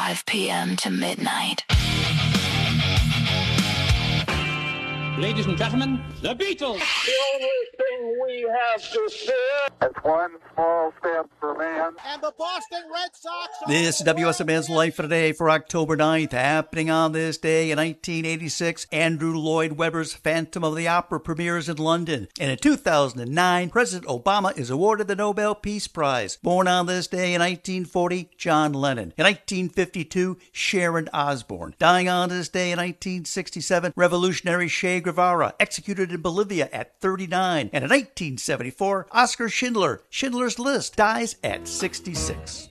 5 p.m. to midnight. Ladies and gentlemen, the Beatles. The only thing we have to fear is one small step for man. And the Boston Red Sox. This is WSMN's Life for Today for October 9th. Happening on this day in 1986, Andrew Lloyd Webber's Phantom of the Opera premieres in London. And in 2009, President Obama is awarded the Nobel Peace Prize. Born on this day in 1940, John Lennon. In 1952, Sharon Osbourne. Dying on this day in 1967, revolutionary Che Guevara, executed in Bolivia at 39. And in 1974, Oskar Schindler, Schindler's List, dies at 66.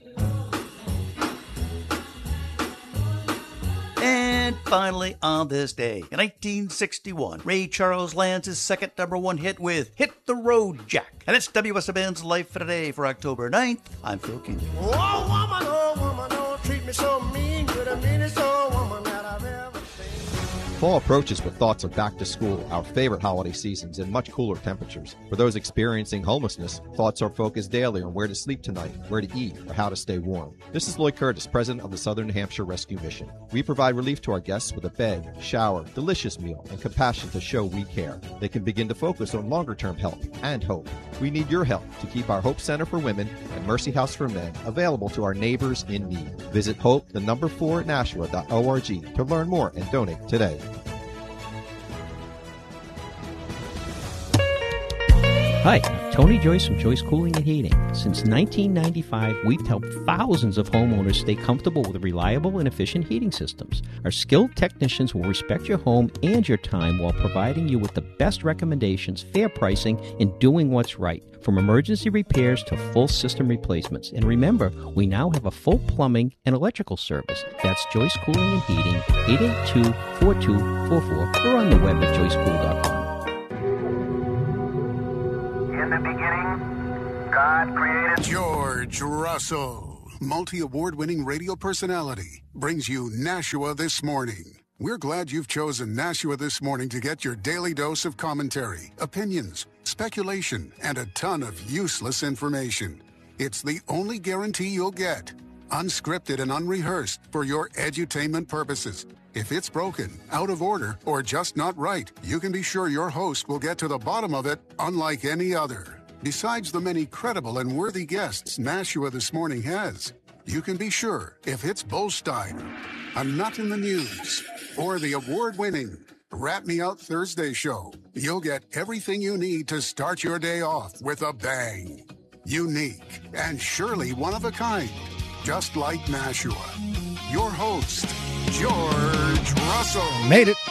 And finally, on this day, in 1961, Ray Charles lands his second #1 hit with Hit the Road Jack. And it's WSMN's Life for Today for October 9th. I'm Phil King. Oh, woman, don't treat me so mean. You're the meanest old woman that I've ever seen. Fall approaches with thoughts of back to school, our favorite holiday seasons, and much cooler temperatures. For those experiencing homelessness, thoughts are focused daily on where to sleep tonight, where to eat, or how to stay warm. This is Lloyd Curtis, president of the Southern New Hampshire Rescue Mission. We provide relief to our guests with a bed, shower, delicious meal, and compassion to show we care. They can begin to focus on longer-term help and hope. We need your help to keep our Hope Center for Women and Mercy House for Men available to our neighbors in need. Visit hope4nashua.org to learn more and donate today. Hi, I'm Tony Joyce from Joyce Cooling and Heating. Since 1995, we've helped thousands of homeowners stay comfortable with reliable and efficient heating systems. Our skilled technicians will respect your home and your time while providing you with the best recommendations, fair pricing, and doing what's right. From emergency repairs to full system replacements. And remember, we now have a full plumbing and electrical service. That's Joyce Cooling and Heating, 882-4244, or on the web at joycecool.com. In the beginning, God created George Russell, multi-award-winning radio personality, brings you Nashua This Morning. We're glad you've chosen Nashua This Morning to get your daily dose of commentary, opinions, speculation, and a ton of useless information. It's the only guarantee you'll get. Unscripted and unrehearsed for your edutainment purposes. If it's broken, out of order, or just not right, you can be sure your host will get to the bottom of it unlike any other. Besides the many credible and worthy guests Nashua This Morning has, you can be sure if it's Bull Steiner, A Nut in the News, or the award-winning Rat Me Out Thursday show, you'll get everything you need to start your day off with a bang. Unique and surely one of a kind, just like Nashua. Your host, George Russell. Made it.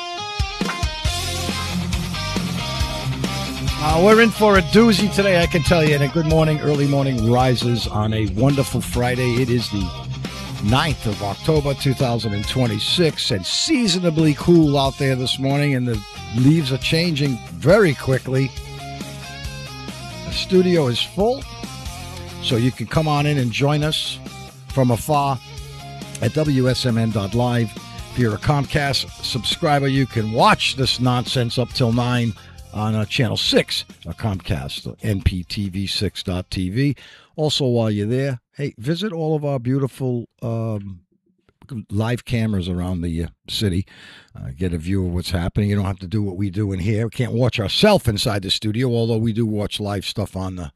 We're in for a doozy today, I can tell you. And a good morning, early morning rises on a wonderful Friday. It is the 9th of October, 2026, and seasonably cool out there this morning, and the leaves are changing very quickly. The studio is full, so you can come on in and join us from afar at WSMN.live. If you're a Comcast subscriber, you can watch this nonsense up till 9 on Channel 6, Comcast, NPTV6.tv. Also, while you're there, hey, visit all of our beautiful live cameras around the city. Get a view of what's happening. You don't have to do what we do in here. We can't watch ourselves inside the studio, although we do watch live stuff on the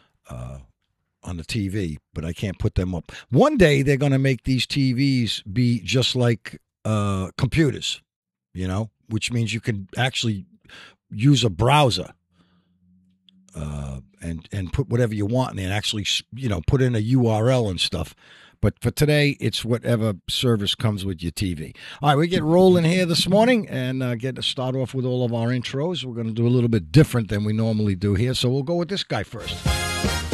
TV, but I can't put them up. One day they're going to make these TVs be just like computers, which means you can actually use a browser and put whatever you want in there and actually, put in a URL and stuff. But for today, it's whatever service comes with your TV. All right, we get rolling here this morning and get to start off with all of our intros. We're going to do a little bit different than we normally do here, so we'll go with this guy first.